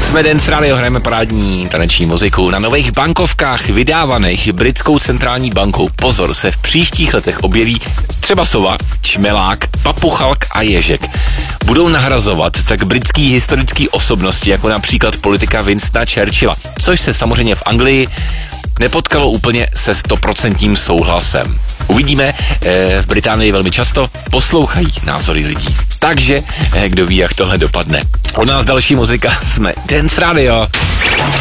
Jsme Dance Radio, hrajeme parádní taneční muziku. Na nových bankovkách vydávaných britskou centrální bankou, pozor, se v příštích letech objeví třeba sova, čmelák, papuchalk a ježek. Budou nahrazovat tak britský historický osobnosti, jako například politika Winstona Churchilla, což se samozřejmě v Anglii nepotkalo úplně se 100% souhlasem. Uvidíme, v Británii velmi často poslouchají názory lidí. Takže, kdo ví, jak tohle dopadne. Od nás další muzika, jsme Dance Radio.